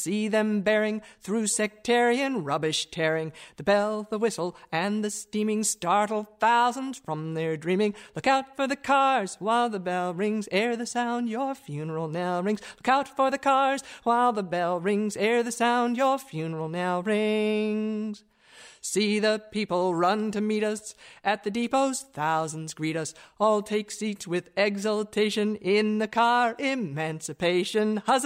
See them bearing through sectarian rubbish tearing. The bell, the whistle, and the steaming startle thousands from their dreaming. Look out for the cars while the bell rings, ere the sound your funeral knell rings. Look out for the cars while the bell rings, ere the sound your funeral knell rings. See the people run to meet us at the depots, thousands greet us. All take seats with exultation in the car, emancipation.